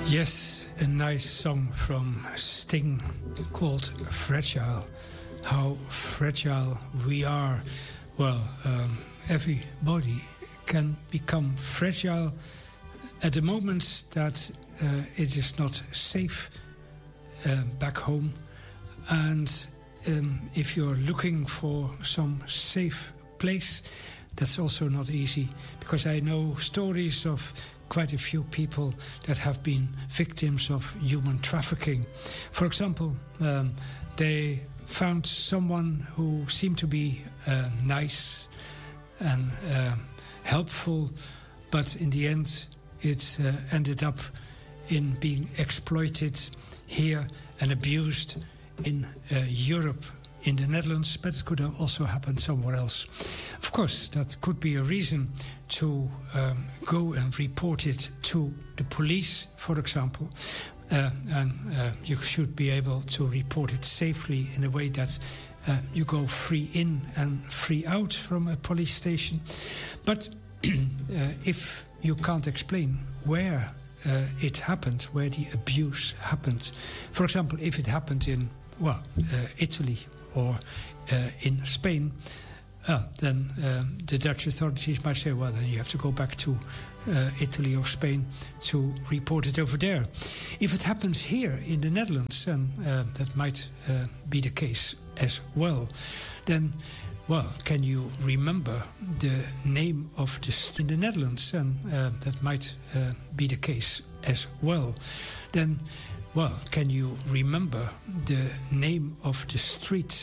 Yes, a nice song from Sting called Fragile. How fragile we are. Well, everybody can become fragile at the moment that it is not safe back home. And if you're looking for some safe place, that's also not easy, because I know stories of quite a few people that have been victims of human trafficking. For example, they found someone who seemed to be nice and helpful, but in the end it ended up in being exploited here and abused in Europe, in the Netherlands, but it could also happen somewhere else. Of course, that could be a reason to go and report it to the police, for example. And you should be able to report it safely in a way that you go free in and free out from a police station. But if you can't explain where it happened, where the abuse happened, for example, if it happened in, Italy or in Spain, then the Dutch authorities might say, well, then you have to go back to Italy or Spain to report it over there. If it happens here in the Netherlands, and that might be the case as well, then, well, can you remember the name of the street in the Netherlands? And that might be the case as well. Then, well, can you remember the name of the street